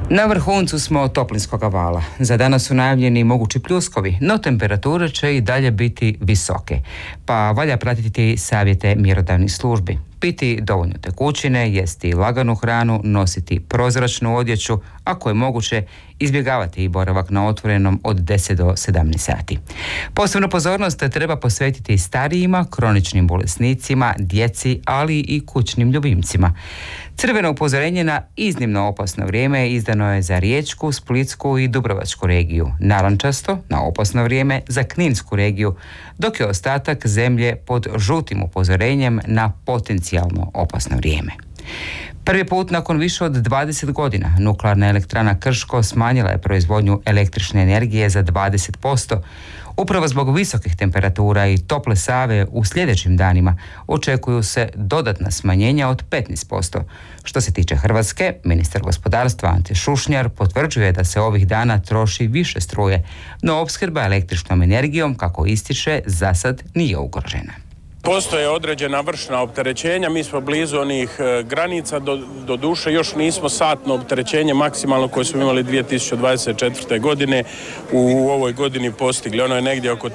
Na vrhuncu smo toplinskog vala. Za danas su najavljeni mogući pljuskovi, no temperature će i dalje biti visoke. Pa valja pratiti savjete mjerodavnih službi. Piti dovoljno tekućine, jesti laganu hranu, nositi prozračnu odjeću, ako je moguće izbjegavati i boravak na otvorenom od 10 do 17 sati. Posebnu pozornost treba posvetiti starijima, kroničnim bolesnicima, djeci, ali i kućnim ljubimcima. Crveno upozorenje na iznimno opasno vrijeme izdano je za Riječku, Splitsku i Dubrovačku regiju, narančasto na opasno vrijeme za Kninsku regiju, dok je ostatak zemlje pod žutim upozorenjem na potencijalno opasno vrijeme. Prvi put nakon više od 20 godina nuklearna elektrana Krško smanjila je proizvodnju električne energije za 20%. Upravo zbog visokih temperatura i tople Save u sljedećim danima očekuju se dodatna smanjenja od 15%. Što se tiče Hrvatske, ministar gospodarstva Ante Šušnjar potvrđuje da se ovih dana troši više struje, no opskrba električnom energijom, kako ističe, za sad nije ugrožena. Postoje određena vršna opterećenja, mi smo blizu onih granica, do duše još nismo satno opterećenje maksimalno koje smo imali 2024. godine u ovoj godini postigli. Ono je negdje oko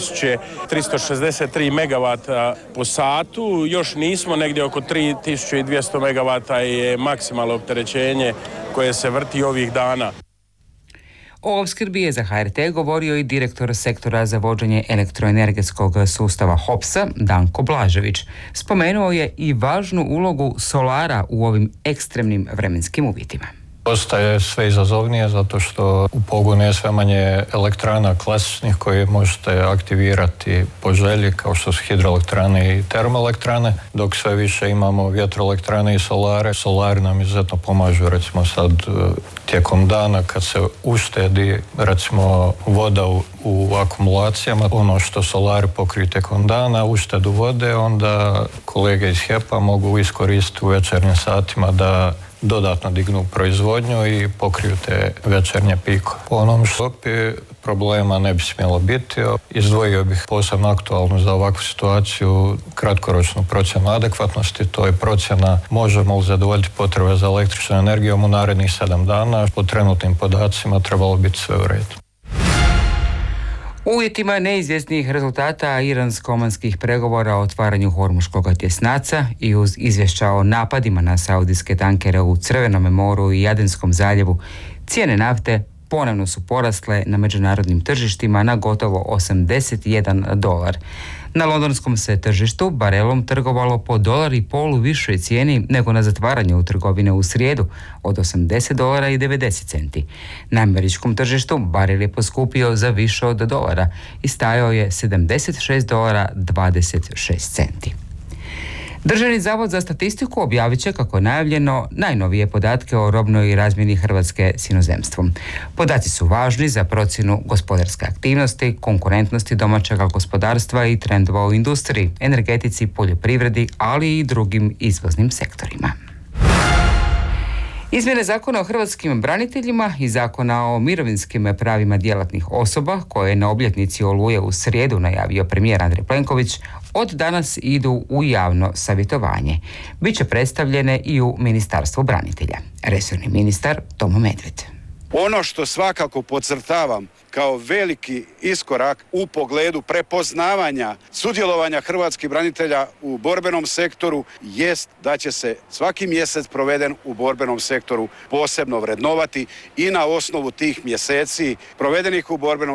3363 megavata po satu, još nismo, negdje oko 3200 megavata je maksimalno opterećenje koje se vrti ovih dana. O opskrbi je za HRT govorio i direktor sektora za vođenje elektroenergetskog sustava HOPS-a Danko Blažević. Spomenuo je i važnu ulogu solara u ovim ekstremnim vremenskim uvjetima. Postaje sve izazovnije zato što u pogonu je sve manje elektrana klasičnih koje možete aktivirati po želji, kao što su hidroelektrane i termoelektrane, dok sve više imamo vjetroelektrane i solare. Solari nam izuzetno pomažu, recimo sad tijekom dana kad se uštedi recimo voda u akumulacijama, ono što solari pokriju tijekom dana, uštedu vode, onda kolege iz HEP-a mogu iskoristiti u večernjim satima da dodatno dignu proizvodnju i pokriju te večernje pikove. Po onom stopi problema ne bi smjelo biti. Izdvojio bih posebno aktualnu za ovakvu situaciju kratkoročnu procjenu adekvatnosti. To je procjena možemo li zadovoljiti potrebe za električnom energijom u narednih 7 dana. Po trenutnim podacima trebalo biti sve u redu. U uvjetima neizvjesnih rezultata iransko-omanskih pregovora o otvaranju Hormuškog tjesnaca i uz izvješća o napadima na saudijske tankere u Crvenome moru i Adenskom zaljevu, cijene nafte ponovno su porasle na međunarodnim tržištima na gotovo $81. Na londonskom se tržištu barelom trgovalo po $1,50 višoj cijeni nego na zatvaranju trgovine u srijedu od $80,90. Na američkom tržištu barel je poskupio za više od $1 i stajao je $76,26. Državni zavod za statistiku objavit će, kako je najavljeno, najnovije podatke o robnoj razmjeni Hrvatske s inozemstvom. Podaci su važni za procjenu gospodarske aktivnosti, konkurentnosti domaćeg gospodarstva i trendova u industriji, energetici, poljoprivredi, ali i drugim izvoznim sektorima. Izmjene Zakona o hrvatskim braniteljima i Zakona o mirovinskim pravima djelatnih osoba, koje je na obljetnici Oluje u srijedu najavio premijer Andrej Plenković, od danas idu u javno savjetovanje. Biće predstavljene i u Ministarstvu branitelja. Resorni ministar Tomo Medved. Ono što svakako podcrtavam kao veliki iskorak u pogledu prepoznavanja sudjelovanja hrvatskih branitelja u borbenom sektoru jest da će se svaki mjesec proveden u borbenom sektoru posebno vrednovati i na osnovu tih mjeseci provedenih u borbenom